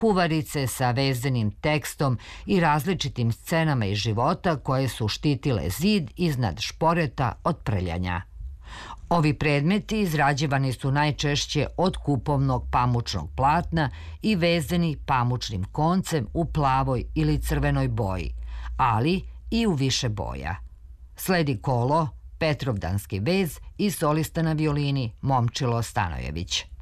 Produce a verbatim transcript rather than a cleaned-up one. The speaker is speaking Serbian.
kuvarice sa vezanim tekstom i različitim scenama iz života koje su štitile zid iznad šporeta od prljanja. Ovi predmeti izrađivani su najčešće od kupovnog pamučnog platna i vezani pamučnim koncem u plavoj ili crvenoj boji, ali i u više boja. Sledi kolo, Petrovdanski vez i solista na violini Momčilo Stanojević.